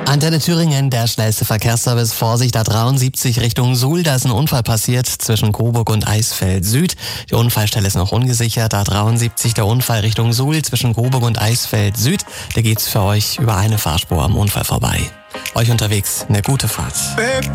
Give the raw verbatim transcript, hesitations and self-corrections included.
Antenne Thüringen, der schnellste Verkehrsservice. Vorsicht, A dreiundsiebzig Richtung Suhl. Da ist ein Unfall passiert zwischen Coburg und Eisfeld Süd. Die Unfallstelle ist noch ungesichert. A dreiundsiebzig der Unfall Richtung Suhl zwischen Coburg und Eisfeld Süd. Da geht's für euch über eine Fahrspur am Unfall vorbei. Euch unterwegs eine gute Fahrt.